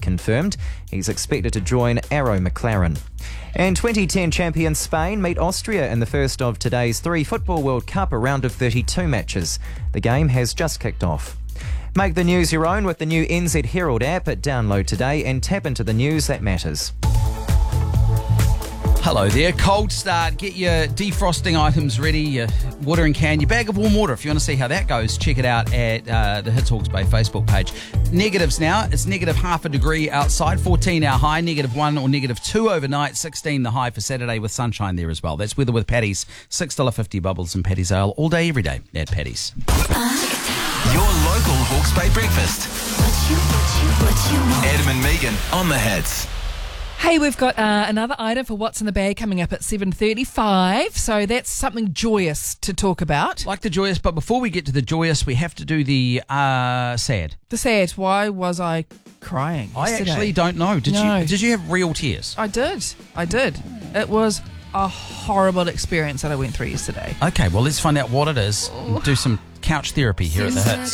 confirmed. He's expected to join Arrow McLaren. And 2010 champion Spain meet Austria in the first of today's 3 Football World Cup, a round of 32 matches. The game has just kicked off. Make the news your own with the new NZ Herald app. Download today and tap into the news that matters. Hello there. Cold start. Get your defrosting items ready, your watering can, your bag of warm water. If you want to see how that goes, check it out at the Hits Hawke's Bay Facebook page. Negatives now. It's negative half a degree outside, 14 our high, -1 or -2 overnight, 16 the high for Saturday with sunshine there as well. That's weather with Paddy's. $6.50 bubbles and Paddy's Ale all day, every day at Paddy's. Your local Hawke's Bay breakfast. What you want? Adam and Megan on the Hits. Hey, we've got another item for What's in the Bag coming up at 7:35, so that's something joyous to talk about. Like the joyous, but before we get to the joyous, we have to do the sad. The sad. Why was I crying yesterday? I actually don't know. Did you have real tears? I did. It was a horrible experience that I went through yesterday. Okay, well, let's find out what it is and do some couch therapy here at the Hits.